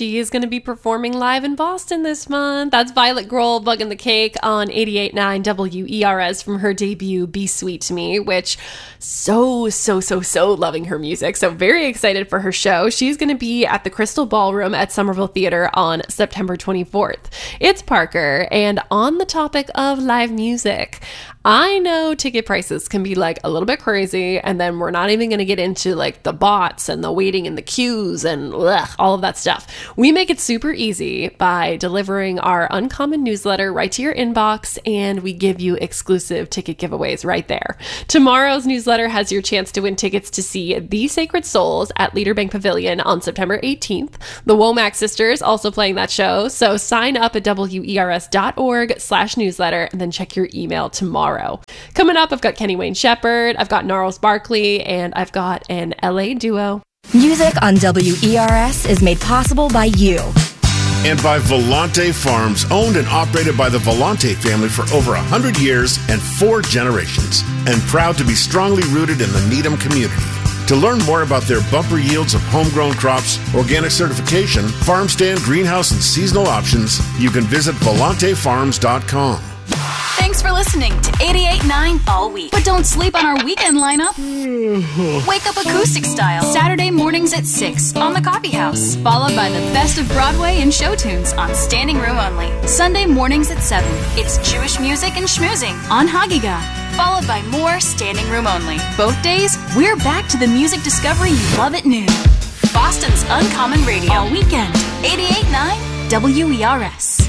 She is going to be performing live in Boston this month. That's Violet Grohl bugging the cake on 88.9 WERS from her debut Be Sweet to Me, which so loving her music. So very excited for her show. She's going to be at the Crystal Ballroom at Somerville Theater on September 24th. It's Parker, and on the topic of live music, I know ticket prices can be like a little bit crazy, and then we're not even going to get into like the bots and the waiting in the queues and all of that stuff. We make it super easy by delivering our Uncommon newsletter right to your inbox, and we give you exclusive ticket giveaways right there. Tomorrow's newsletter has your chance to win tickets to see The Sacred Souls at Leaderbank Pavilion on September 18th. The Womack Sisters also playing that show, so sign up at wers.org/newsletter and then check your email tomorrow. Coming up, I've got Kenny Wayne Shepherd, I've got Gnarls Barkley, and I've got an LA duo. Music on WERS is made possible by you. And by Volante Farms, owned and operated by the Volante family for over 100 years and 4 generations, and proud to be strongly rooted in the Needham community. To learn more about their bumper yields of homegrown crops, organic certification, farm stand, greenhouse, and seasonal options, you can visit volantefarms.com. Thanks for listening to 88.9 all week. But don't sleep on our weekend lineup. Wake up acoustic style, Saturday mornings at 6 on The Coffee House, followed by the best of Broadway and show tunes on Standing Room Only. Sunday mornings at 7, it's Jewish music and schmoozing on Hagiga, followed by more Standing Room Only. Both days, we're back to the music discovery you love at noon. Boston's Uncommon Radio, all weekend, 88.9 WERS.